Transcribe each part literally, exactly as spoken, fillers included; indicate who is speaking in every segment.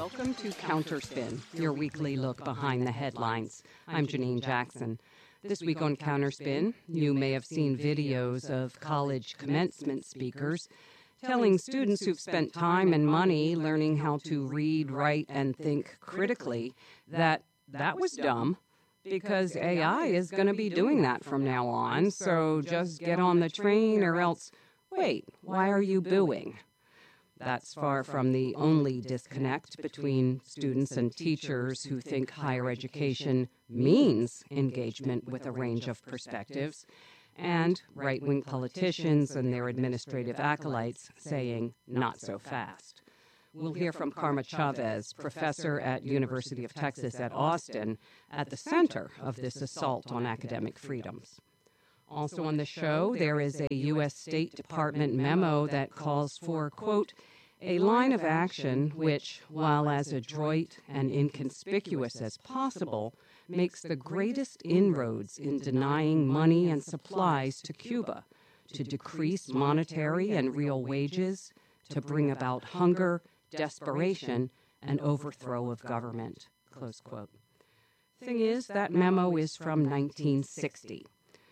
Speaker 1: Welcome to Counterspin, your weekly look behind the headlines. I'm Janine Jackson. This week on Counterspin, you may have seen videos of college commencement speakers telling students who've spent time and money learning how to read, write, and think critically that that was dumb because A I is going to be doing that from now on, so just get on the train or else, wait, why are you booing? That's far from the only disconnect between students and teachers who think higher education means engagement with a range of perspectives, and right-wing politicians and their administrative acolytes saying, not so fast. We'll hear from Karma Chavez, professor at University of Texas at Austin, at the center of this assault on academic freedoms. Also on the show, there is a U S State Department memo that calls for, quote, a line of action which, while as adroit and inconspicuous as possible, makes the greatest inroads in denying money and supplies to Cuba, to decrease monetary and real wages, to bring about hunger, desperation, and overthrow of government, close quote. Thing is, that memo is from nineteen sixty.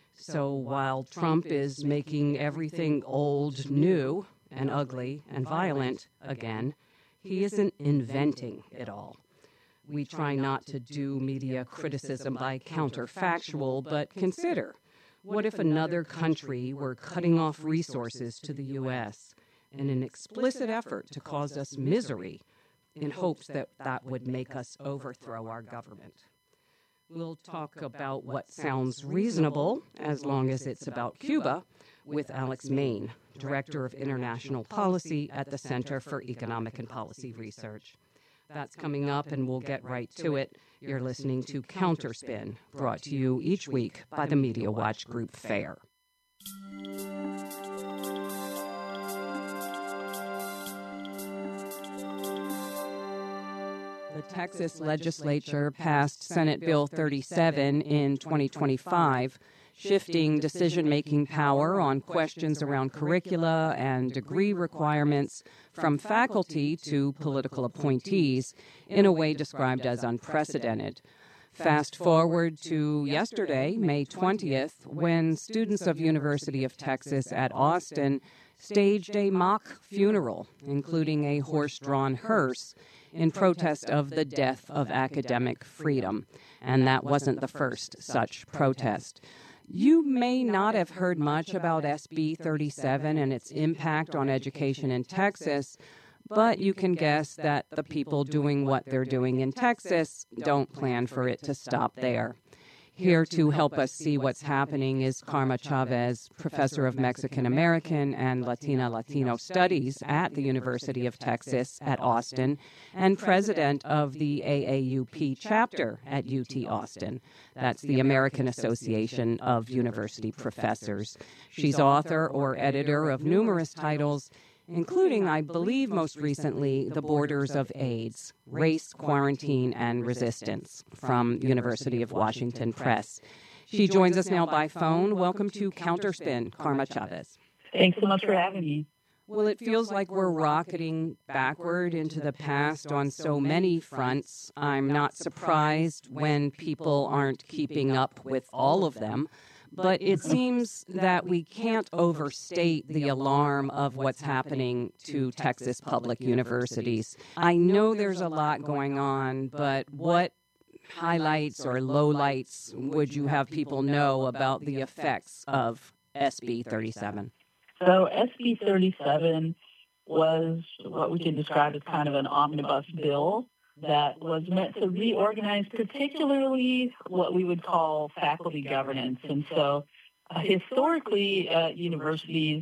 Speaker 1: So while Trump is making everything old new and ugly and violent again, he isn't inventing it all. We try not to do media criticism by counterfactual, but consider, what if another country were cutting off resources to the U S in an explicit effort to cause us misery in hopes that that would make us overthrow our government? We'll talk about what sounds reasonable, as long as it's about Cuba, with Alex Main, Director of International Policy at the Center for Economic and Policy Research. That's coming up, and we'll get right to it. You're listening to Counterspin, brought to you each week by the Media Watch Group FAIR. The Texas legislature passed Senate Bill thirty-seven in twenty twenty-five, shifting decision-making power on questions around curricula and degree requirements from faculty to political appointees in a way described as unprecedented. Fast forward to yesterday, May twentieth, when students of University of Texas at Austin staged a mock funeral, including a horse-drawn hearse, in protest of the death of academic freedom. And that wasn't the first such protest. You may not have heard much about S B thirty-seven and its impact on education in Texas, but you can guess that the people doing what they're doing in Texas don't plan for it to stop there. Here to help us see what's happening is Karma Chavez, professor of Mexican American and Latina Latino Studies at the University of Texas at Austin and president of the A A U P chapter at U T Austin. That's the American Association of University Professors. She's author or editor of numerous titles, including, I believe most recently, The Borders of AIDS, Race, Quarantine, and Resistance, from University of Washington Press. She joins us now by phone. Welcome to Counterspin, Karma Chavez.
Speaker 2: Thanks so much for having me.
Speaker 1: Well, it feels like we're rocketing backward into the past on so many fronts. I'm not surprised when people aren't keeping up with all of them. But it seems that we can't overstate the alarm of what's happening to Texas public universities. I know there's a lot going on, but what highlights or lowlights would you have people know about the effects of S B thirty-seven?
Speaker 2: So S B thirty-seven was what we can describe as kind of an omnibus bill that was meant to reorganize particularly what we would call faculty governance. And so uh, historically at universities,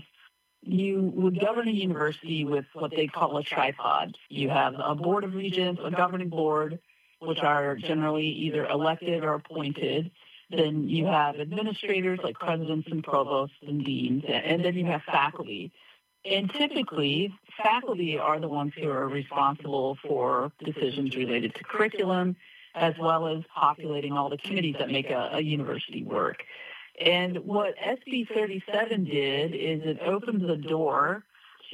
Speaker 2: you would govern a university with what they call a tripod. You have a board of regents, a governing board, which are generally either elected or appointed. Then you have administrators like presidents and provosts and deans, and then you have faculty. And typically, faculty are the ones who are responsible for decisions related to curriculum, as well as populating all the committees that make a, a university work. And what S B thirty-seven did is it opened the door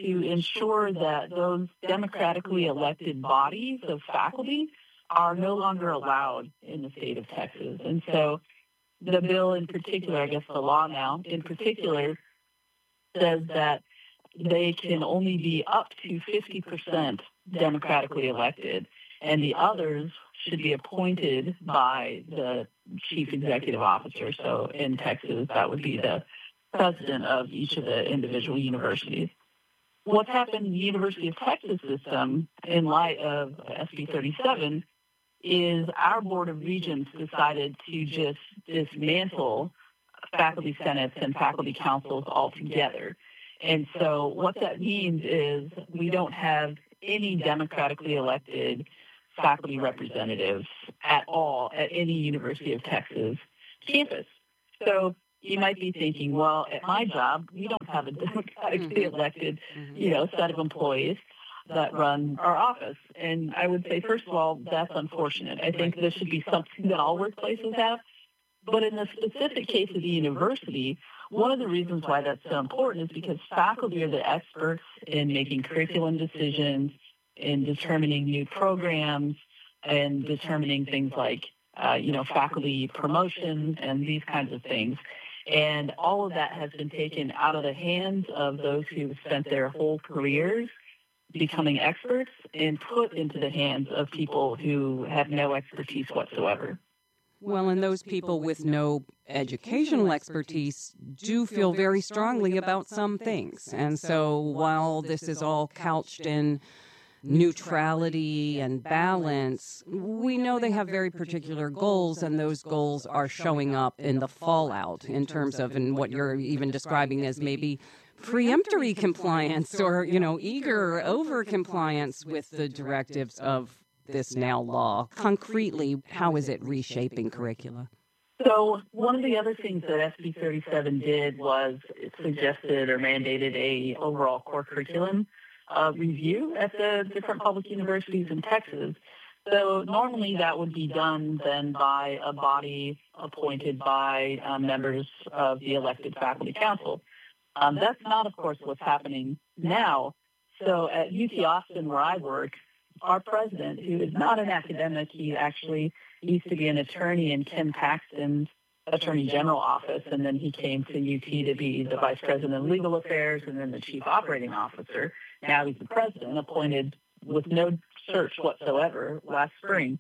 Speaker 2: to ensure that those democratically elected bodies of faculty are no longer allowed in the state of Texas. And so the bill in particular, I guess the law now in particular, says that they can only be up to fifty percent democratically elected, and the others should be appointed by the chief executive officer. So in Texas, that would be the president of each of the individual universities. What's happened in the University of Texas system in light of S B thirty-seven is our Board of Regents decided to just dismantle faculty senates and faculty councils altogether. And so what that means is we don't have any democratically elected faculty representatives at all at any University of Texas campus. So you might be thinking, well, at my job, we don't have a democratically elected, you know, set of employees that run our office. And I would say, first of all, that's unfortunate. I think this should be something that all workplaces have. But in the specific case of the university, one of the reasons why that's so important is because faculty are the experts in making curriculum decisions, in determining new programs, and determining things like, uh, you know, faculty promotions and these kinds of things. And all of that has been taken out of the hands of those who've spent their whole careers becoming experts and put into the hands of people who have no expertise whatsoever.
Speaker 1: Well, and those people with no educational expertise do feel very strongly about some things. And so while this is all couched in neutrality and balance, we know they have very particular goals, and those goals are showing up in the fallout in terms of in what you're even describing as maybe preemptory compliance or, you know, eager over compliance with the directives of this now law. Concretely, how is it reshaping curricula?
Speaker 2: So one of the other things that S B thirty-seven did was it suggested or mandated a overall core curriculum uh, review at the different public universities in Texas. So normally that would be done then by a body appointed by uh, members of the elected faculty council. Um, that's not, of course, what's happening now. So at U T Austin, where I work, our president, who is not an academic, he actually used to be an attorney in Ken Paxton's Attorney General office, and then he came to U T to be the vice president of legal affairs and then the chief operating officer. Now he's the president, appointed with no search whatsoever last spring.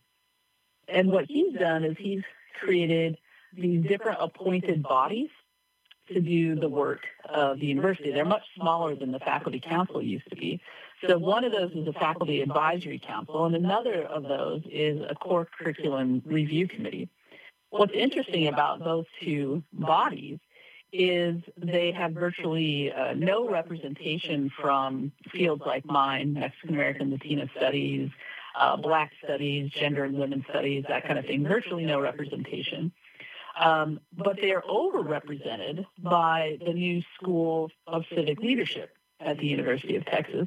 Speaker 2: And what he's done is he's created these different appointed bodies to do the work of the university. They're much smaller than the faculty council used to be. So one of those is a faculty advisory council, and another of those is a core curriculum review committee. What's interesting about those two bodies is they have virtually uh, no representation from fields like mine, Mexican American Latino studies, uh, Black studies, gender and women's studies, that kind of thing, virtually no representation. Um, but they are overrepresented by the new School of Civic Leadership at the University of Texas.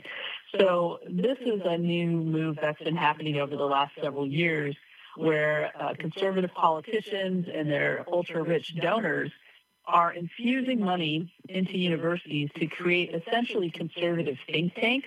Speaker 2: So this is a new move that's been happening over the last several years where uh, conservative politicians and their ultra-rich donors are infusing money into universities to create essentially conservative think tanks.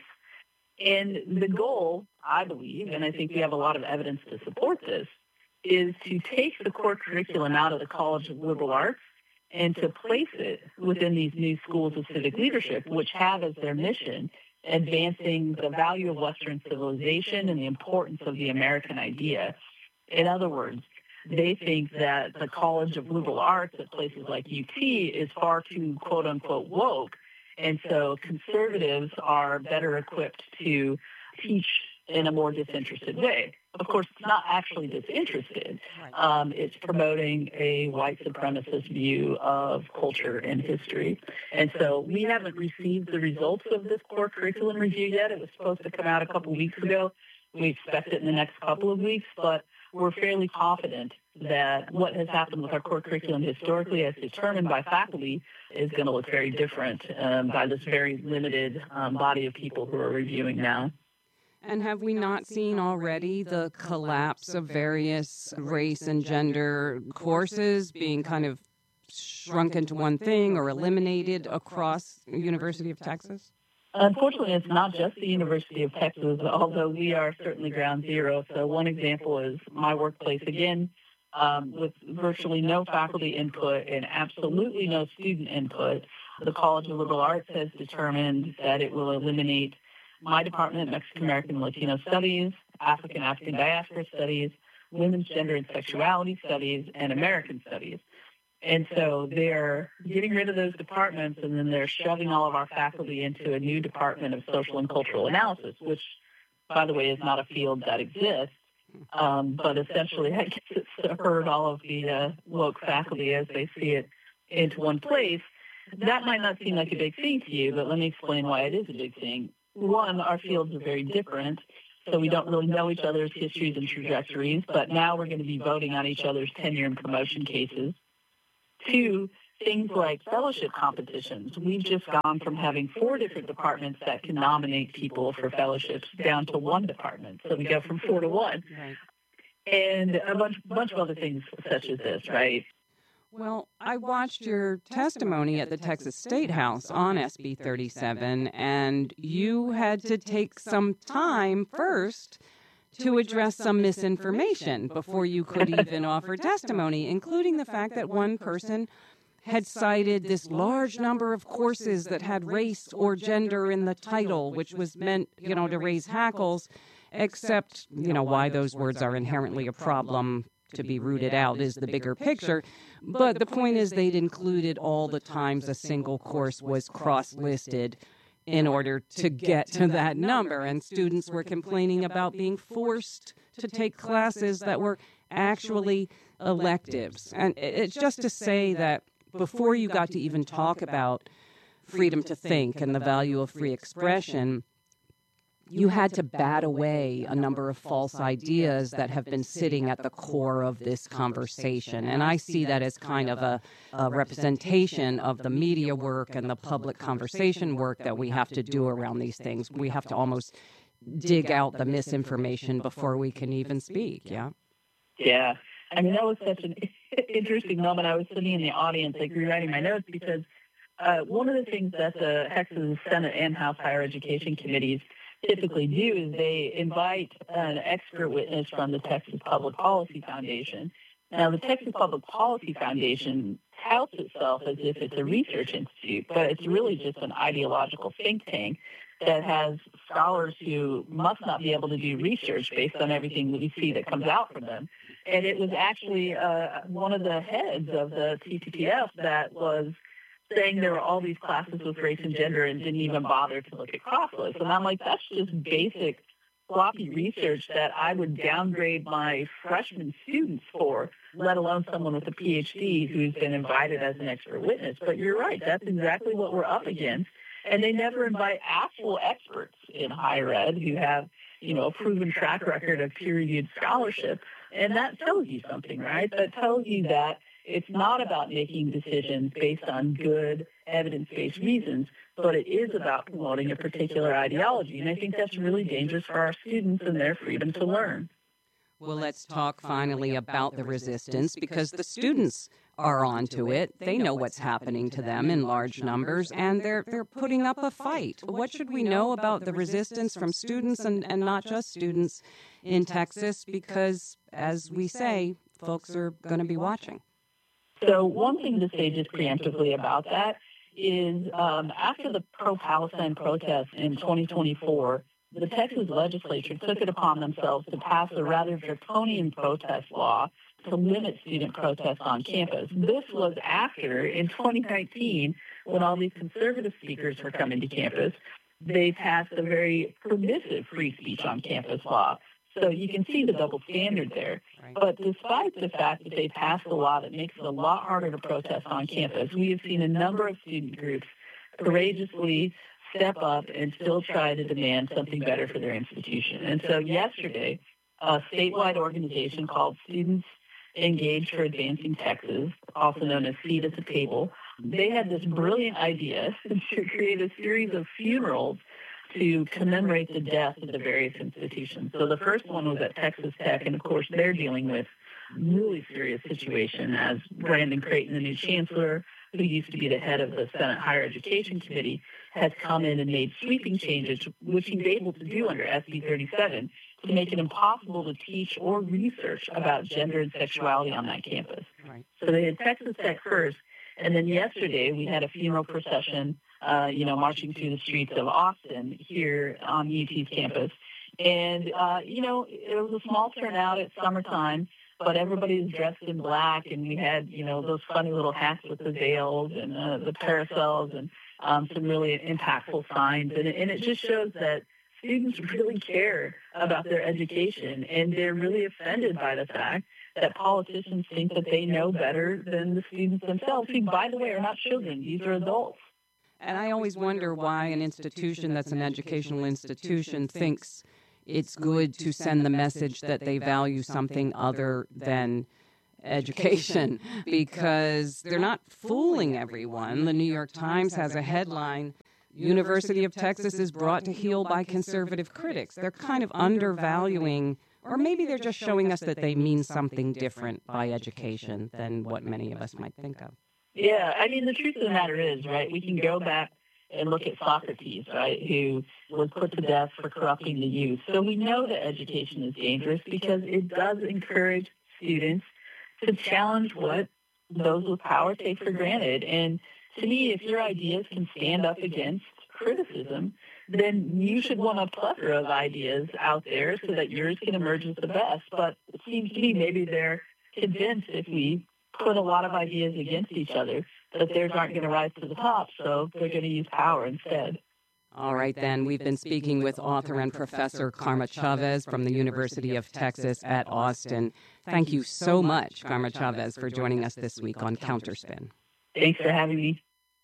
Speaker 2: And the goal, I believe, and I think we have a lot of evidence to support this, is to take the core curriculum out of the College of Liberal Arts and to place it within these new schools of civic leadership, which have as their mission advancing the value of Western civilization and the importance of the American idea. In other words, they think that the College of Liberal Arts at places like U T is far too, quote unquote, woke. And so conservatives are better equipped to teach in a more disinterested way. Of course, it's not actually disinterested. Um, it's promoting a white supremacist view of culture and history. And so we haven't received the results of this core curriculum review yet. It was supposed to come out a couple weeks ago. We expect it in the next couple of weeks, but we're fairly confident that what has happened with our core curriculum historically as determined by faculty is going to look very different um, by this very limited um, body of people who are reviewing now.
Speaker 1: And have we not seen already the collapse of various race and gender courses being kind of shrunk into one thing or eliminated across the University of Texas?
Speaker 2: Unfortunately, it's not just the University of Texas, although we are certainly ground zero. So one example is my workplace again, um, with virtually no faculty input and absolutely no student input. The College of Liberal Arts has determined that it will eliminate my department, Mexican American Latino Studies, African African Diaspora Studies, Women's Gender and Sexuality Studies, and American Studies. And so they're getting rid of those departments, and then they're shoving all of our faculty into a new department of social and cultural analysis, which, by the way, is not a field that exists. Um, but essentially, I guess it's to herd all of the uh, woke faculty as they see it into one place. That might not seem like a big thing to you, but let me explain why it is a big thing. One, our fields are very different, so we don't really know each other's histories and trajectories, but now we're going to be voting on each other's tenure and promotion cases. Two, things like fellowship competitions. We've just gone from having four different departments that can nominate people for fellowships down to one department. So we go from four to one.
Speaker 1: Right.
Speaker 2: And a bunch, bunch of other things such as this, right?
Speaker 1: Well, I watched your testimony at the Texas State House on S B thirty-seven, and you had to take some time first to address some misinformation before you could even offer testimony, including the fact that one person had cited this large number of courses that had race or gender in the title, which was meant, you know, to raise hackles, except, you know, why those words are inherently a problem to be rooted out is the bigger picture. But the point is they'd included all the times a single course was cross-listed in order to get to that number. And students were complaining about being forced to take classes that were actually electives. And it's just to say that before you got to even talk about freedom to think and the value of free expression, you had to bat away a number of false ideas that have been sitting at the core of this conversation. And I see that as kind of a, a representation of the media work and the public conversation work that we have to do around these things. We have to almost dig out the misinformation before we can even speak, yeah?
Speaker 2: Yeah. I mean, that was such an interesting moment. I was sitting in the audience, like rewriting my notes, because uh, one of the things that the Texas Senate and House Higher Education Committees typically do is they invite an expert witness from the Texas Public Policy Foundation. Now, the Texas Public Policy Foundation touts itself as if it's a research institute, but it's really just an ideological think tank that has scholars who must not be able to do research based on everything that we see that comes out from them. And it was actually uh, one of the heads of the T P P F that was saying there were all these classes with race and gender and didn't even bother to look at cross lists. And I'm like, that's just basic sloppy research that I would downgrade my freshman students for, let alone someone with a P H D who's been invited as an expert witness. But you're right, that's exactly what we're up against. And they never invite actual experts in higher ed who have, you know, a proven track record of peer-reviewed scholarship. And that tells you something, right? That tells you that it's not about making decisions based on good evidence-based reasons, but it is about promoting a particular ideology. And I think that's really dangerous for our students and their freedom to learn.
Speaker 1: Well, let's talk finally about the resistance, because the students are onto it. They know what's happening to them in large numbers, and they're they're putting up a fight. What should we know about the resistance from students and, and not just students in Texas? Because, as we say, folks are going to be watching.
Speaker 2: So one thing to say just preemptively about that is um, after the pro-Palestine protests in twenty twenty-four, the Texas legislature took it upon themselves to pass a rather draconian protest law to limit student protests on campus. This was after, in twenty nineteen, when all these conservative speakers were coming to campus, they passed a very permissive free speech on campus law. So you can see the double standard there. But despite the fact that they passed a law that makes it a lot harder to protest on campus, we have seen a number of student groups courageously step up and still try to demand something better for their institution. And so yesterday, a statewide organization called Students Engaged for Advancing Texas, also known as Seat at the Table, they had this brilliant idea to create a series of funerals to commemorate the death of the various institutions. So the first one was at Texas Tech, and of course they're dealing with really serious situation as Brandon Creighton, the new chancellor, who used to be the head of the Senate Higher Education Committee, has come in and made sweeping changes, which he's able to do under S B thirty-seven, to make it impossible to teach or research about gender and sexuality on that campus.
Speaker 1: Right.
Speaker 2: So they had Texas Tech first, and then yesterday we had a funeral procession, uh, you know, marching through the streets of Austin here on U T's campus. And, uh, you know, it was a small turnout at summertime, but everybody was dressed in black, and we had, you know, those funny little hats with the veils and uh, the parasols and um, some really impactful signs. And, and it just shows that students really care about their education, and they're really offended by the fact that politicians think that they know better than the students themselves, who, by the way, are not children. These are adults.
Speaker 1: And I always wonder why an institution that's an educational institution thinks it's good to send the message that they value something other than education, because they're not fooling everyone. The New York Times has a headline, University of Texas is brought to heel by conservative critics. They're kind of undervaluing, or maybe they're just showing us that they mean something different by education than what many of us might think of.
Speaker 2: Yeah, I mean, the truth of the matter is, right, we can go back and look at Socrates, right, who was put to death for corrupting the youth. So we know that education is dangerous because it does encourage students to challenge what those with power take for granted. And to me, if your ideas can stand up against criticism, then you should want a plethora of ideas out there so that yours can emerge as the best. But it seems to me maybe they're convinced if we put a lot of ideas against each other that theirs aren't going to rise to the top, so they're going to use power instead.
Speaker 1: All right, then. We've been speaking with author and professor Karma Chavez from the University of Texas at Austin. Thank you so much, Karma Chavez, for joining us this week on Counterspin.
Speaker 2: Thanks for having me.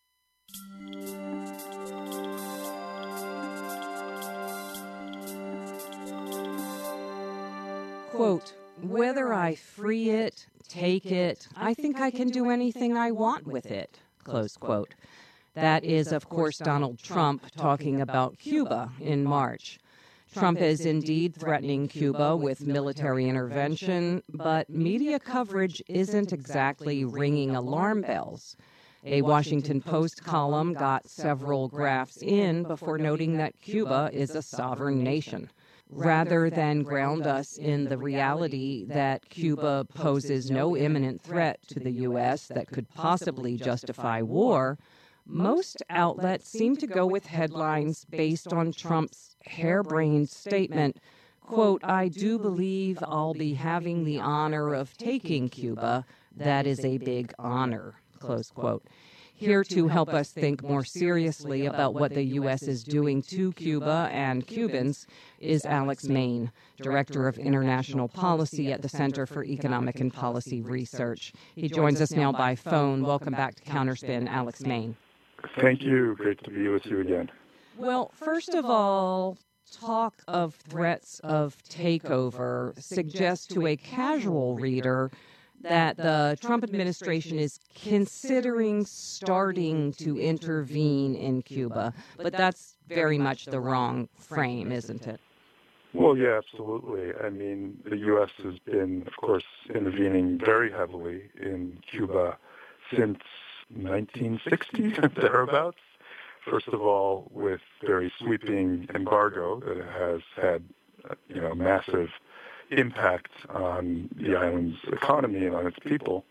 Speaker 1: Quote, whether I free it, take it, I think I can do anything I want with it, close quote. That is, of course, Donald Trump talking about Cuba in March. Trump is indeed threatening Cuba with military intervention, but media coverage isn't exactly ringing alarm bells. A Washington Post column got several graphs in before noting that Cuba is a sovereign nation. Rather than ground us in the reality that Cuba poses no imminent threat to the U S that could possibly justify war, most outlets seem to go with headlines based on Trump's harebrained statement, quote, I do believe I'll be having the honor of taking Cuba. That is a big honor, close quote. Here to help us think more seriously about what the U S is doing to Cuba and Cubans is Alex Main, Director of International Policy at the Center for Economic and Policy Research. He joins us now by phone. Welcome back to Counterspin, Alex Main.
Speaker 3: Thank you. Great to be with you again.
Speaker 1: Well, first of all, talk of threats of takeover suggests to a casual reader that the Trump administration is considering starting to intervene in Cuba. But that's very much the wrong frame, isn't it?
Speaker 3: Well, yeah, absolutely. I mean, the U S has been, of course, intervening very heavily in Cuba since nineteen sixty, thereabouts. First of all, with very sweeping embargo that has had, you know, massive impact on the island's economy and on its people.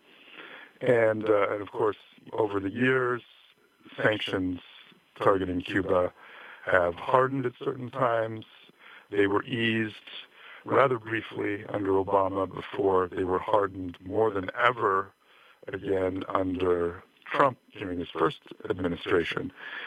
Speaker 3: And, uh, and of course, over the years, sanctions targeting Cuba have hardened at certain times. They were eased rather briefly under Obama before they were hardened more than ever again under Trump during his first administration.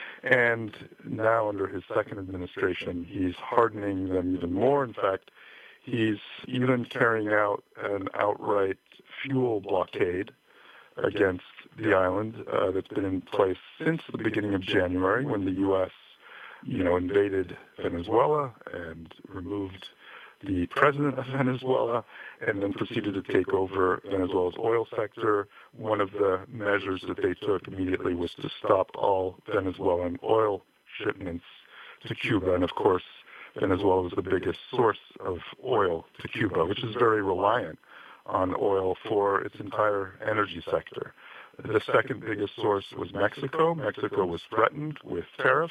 Speaker 3: And now under his second administration, he's hardening them even more. In fact, he's even carrying out an outright fuel blockade against the island uh, that's been in place since the beginning of January, when the U S, you know, invaded Venezuela and removed the president of Venezuela, and then proceeded to take over Venezuela's oil sector. One of the measures that they took immediately was to stop all Venezuelan oil shipments to Cuba, and of course, Venezuela is the biggest source of oil to Cuba, which is very reliant on oil for its entire energy sector. The second biggest source was Mexico. Mexico was threatened with tariffs,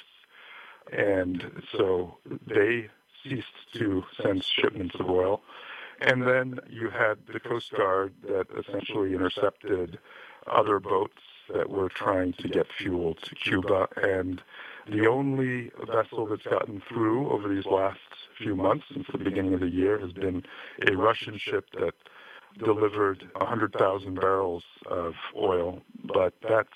Speaker 3: and so they ceased to send shipments of oil. And then you had the Coast Guard that essentially intercepted other boats that were trying to get fuel to Cuba. And the only vessel that's gotten through over these last few months since the beginning of the year has been a Russian ship that delivered one hundred thousand barrels of oil. But that's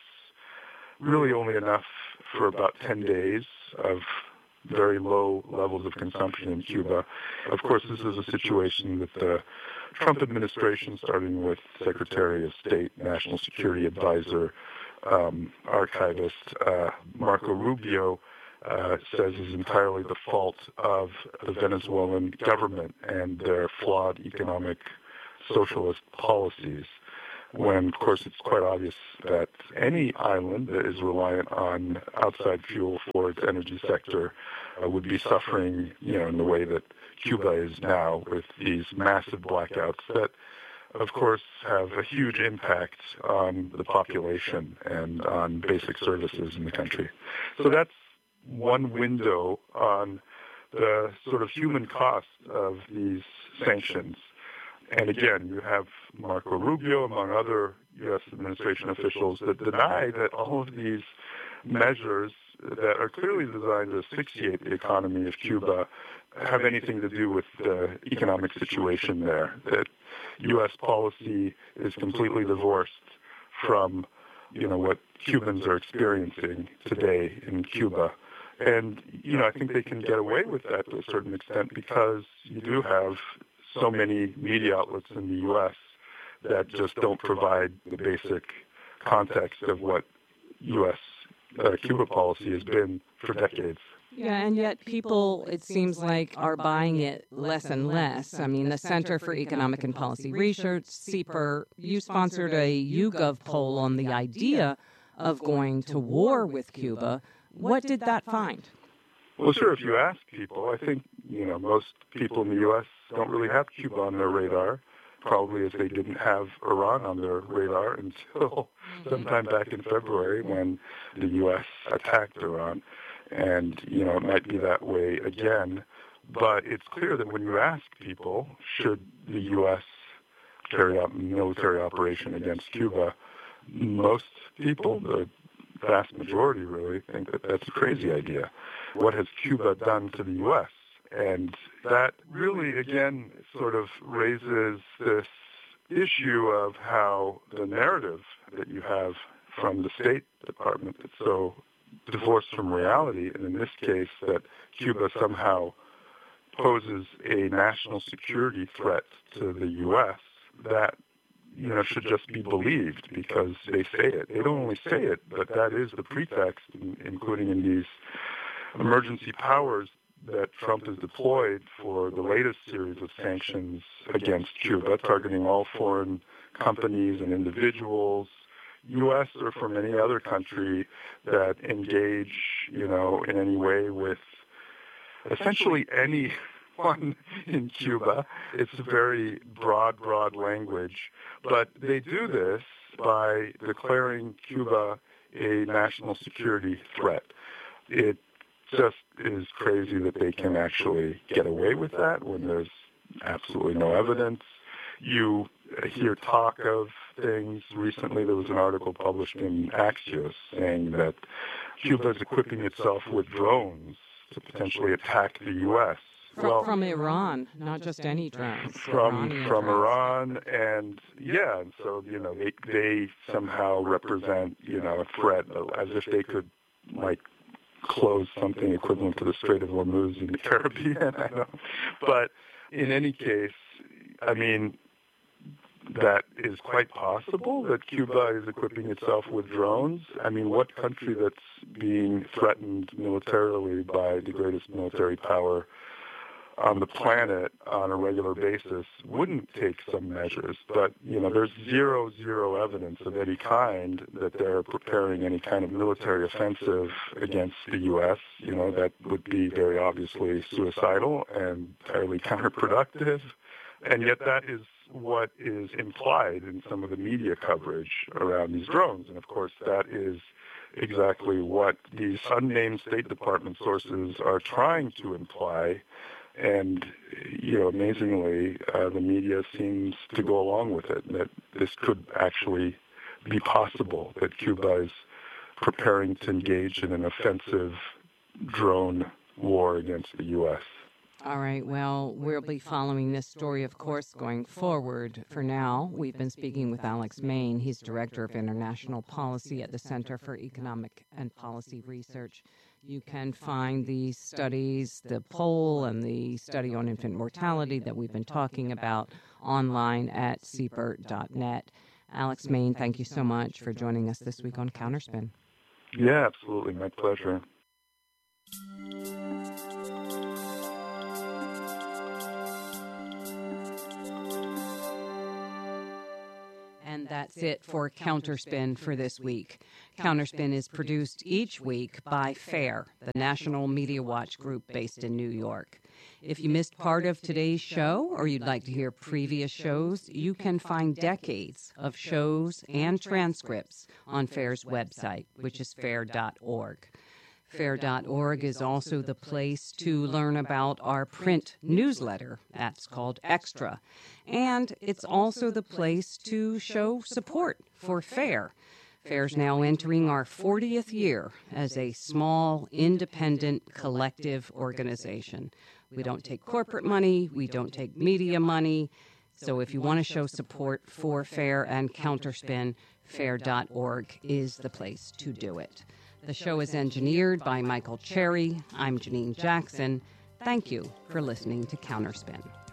Speaker 3: really only enough for about ten days of very low levels of consumption in Cuba. Of course, this is a situation that the Trump administration, starting with Secretary of State, National Security Advisor, um, archivist uh, Marco Rubio, uh, says is entirely the fault of the Venezuelan government and their flawed economic socialist policies, when, of course, it's quite obvious that any island that is reliant on outside fuel for its energy sector uh, would be suffering, you know, in the way that Cuba is now, with these massive blackouts that, of course, have a huge impact on the population and on basic services in the country. So that's one window on the sort of human cost of these sanctions. And again, you have Marco Rubio, among other U S administration officials, that deny that all of these measures that are clearly designed to asphyxiate the economy of Cuba have anything to do with the economic situation there, that U S policy is completely divorced from, you know, what Cubans are experiencing today in Cuba. And, you know, I think they can get away with that to a certain extent because you do have so many media outlets in the U S that just don't provide the basic context of what U S uh, Cuba policy has been for decades.
Speaker 1: Yeah, and yet people, it seems like, are buying it less and less. I mean, the Center for Economic and Policy Research, C E P R, you sponsored a YouGov poll on the idea of going to war with Cuba. What did that find?
Speaker 3: Well, sure, if you ask people, I think, you know, most people in the U S don't really have Cuba on their radar, probably as they didn't have Iran on their radar until sometime back in February when the U S attacked Iran. And, you know, it might be that way again. But it's clear that when you ask people, should the U S carry out a military operation against Cuba, most people, the vast majority really, think that that's a crazy idea. What has Cuba done to the U S? And that really, again, sort of raises this issue of how the narrative that you have from the State Department that's so divorced from reality, and in this case that Cuba somehow poses a national security threat to the U S, that, you know, should just be believed because they say it. They don't only say it, but that is the pretext, including in these emergency powers that Trump has deployed for the latest series of sanctions against Cuba, targeting all foreign companies and individuals, U S or from any other country that engage, you know, in any way with essentially anyone in Cuba. It's a very broad, broad language. But they do this by declaring Cuba a national security threat. It just is crazy that they can actually get away with that when there's absolutely no evidence. You hear talk of things. Recently there was an article published in Axios saying that Cuba is equipping itself with drones to potentially attack the U S.
Speaker 1: From, well, from Iran, not just any drones.
Speaker 3: From
Speaker 1: Iranian
Speaker 3: from
Speaker 1: drones.
Speaker 3: Iran, and yeah, and so, you know, they, they somehow represent, you know, a threat, as if they could, like, close something equivalent to the Strait of Hormuz in the Caribbean. I know. But in any case, I mean, that is quite possible that Cuba is equipping itself with drones. I mean, what country that's being threatened militarily by the greatest military power on the planet on a regular basis wouldn't take some measures? But, you know, there's zero, zero evidence of any kind that they're preparing any kind of military offensive against the U S. You know, that would be very obviously suicidal and entirely counterproductive. And yet that is what is implied in some of the media coverage around these drones. And of course, that is exactly what these unnamed State Department sources are trying to imply. And, you know, amazingly, uh, the media seems to go along with it, that this could actually be possible, that Cuba is preparing to engage in an offensive drone war against the U S.
Speaker 1: All right, well, we'll be following this story, of course, going forward. For now, we've been speaking with Alex Main. He's Director of International Policy at the Center for Economic and Policy Research. You can find the studies, the poll and the study on infant mortality that we've been talking about online at C B E R T dot net. Alex Main, thank you so much for joining us this week on Counterspin.
Speaker 3: Yeah, absolutely. My pleasure.
Speaker 1: And that's it for Counterspin for this week. Counterspin is produced each week by FAIR, the National Media Watch group based in New York. If you missed part of today's show or you'd like to hear previous shows, you can find decades of shows and transcripts on FAIR's website, which is fair dot org. fair dot org is also the place to learn about our print newsletter. That's called Extra. And it's also the place to show support for FAIR. FAIR's now entering our fortieth year as a small, independent, collective organization. We don't take corporate money. We don't take media money. So if you want to show support for FAIR and Counterspin, fair dot org is the place to do it. The show is engineered by Michael Cherry. I'm Janine Jackson. Thank you for listening to Counterspin.